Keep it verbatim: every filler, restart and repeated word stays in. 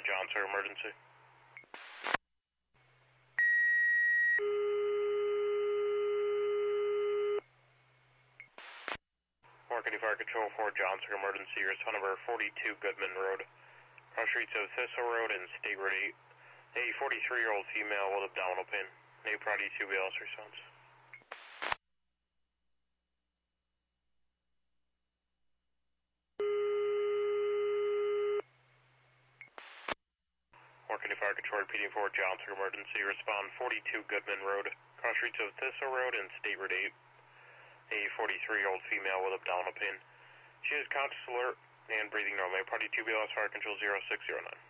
Johnson, emergency. Warren County Fire Control, Fort Johnson, emergency. Respond number forty-two Goodman Road. Cross streets of Thistle Road and State Road eight. A forty-three-year-old female with abdominal pain. A Prodi two B L S response. Warren County Fire Control repeating Fort Johnson, emergency. Respond forty-two Goodman Road. Cross streets of Thistle Road and State Road eight. A forty-three-year-old female with abdominal pain. She is conscious, alert, and breathing normal. Prodi two B L S Fire Control zero six zero nine.